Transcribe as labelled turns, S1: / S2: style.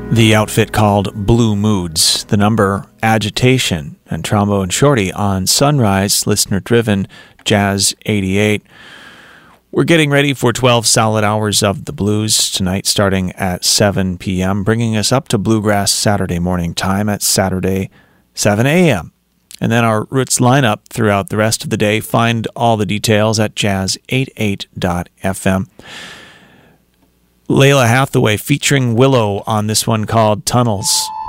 S1: The outfit called Blue Moods, the number Agitation, and Trombone Shorty on Sunrise, listener-driven Jazz 88. We're getting ready for 12 solid hours of the blues tonight, starting at 7 p.m., bringing us up to Bluegrass Saturday morning time at Saturday, 7 a.m. And then our Roots lineup throughout the rest of the day. Find all the details at jazz88.fm. Layla Hathaway featuring Willow on this one called Tunnels.